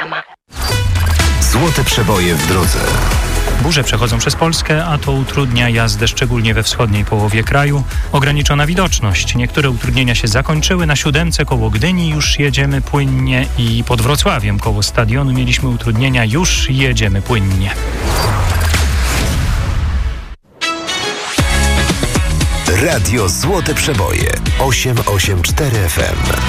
reklama. Złote przeboje w drodze. Burze przechodzą przez Polskę, a to utrudnia jazdę szczególnie we wschodniej połowie kraju. Ograniczona widoczność. Niektóre utrudnienia się zakończyły. Na 7 koło Gdyni już jedziemy płynnie i pod Wrocławiem koło stadionu mieliśmy utrudnienia. Już jedziemy płynnie. Radio Złote Przeboje 884 FM.